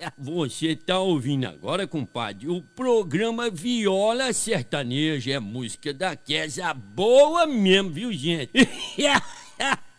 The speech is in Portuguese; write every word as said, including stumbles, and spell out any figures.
Você tá ouvindo agora, compadre, o programa Viola Sertaneja. É música daquela boa mesmo, viu, gente?